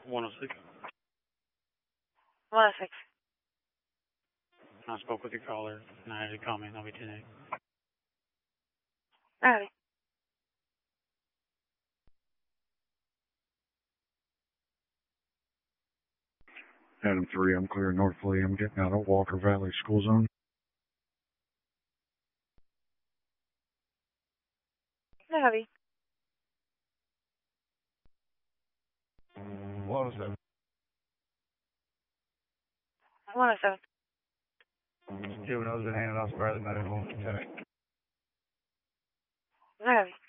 106. 106. I spoke with your caller, and I had a comment. I'll be 10-8. Alrighty. Adam 3, I'm clear North Lee. I'm getting out of Walker Valley School Zone. No, heavy. 107. 107. Juvenile's been handed off to Bradley Medical. 10-8. No, heavy.